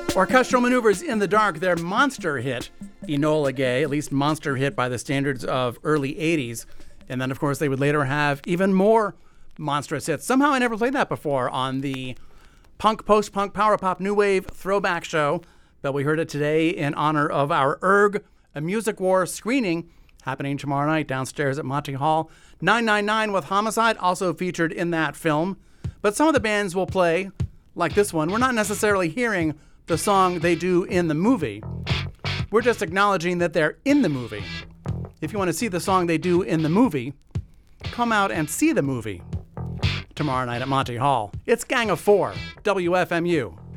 Orchestral Maneuvers in the Dark, their monster hit, Enola Gay, at least monster hit by the standards of early 80s. And then, of course, they would later have even more monstrous hits. Somehow I never played that before on the punk, post-punk, power pop, new wave throwback show, but we heard it today in honor of our ERG, a Music War screening happening tomorrow night downstairs at Monty Hall. 999 with Homicide, also featured in that film. But some of the bands will play, like this one, we're not necessarily hearing the song they do in the movie. We're just acknowledging that they're in the movie. If you want to see the song they do in the movie, come out and see the movie tomorrow night at Monty Hall. It's Gang of Four, WFMU.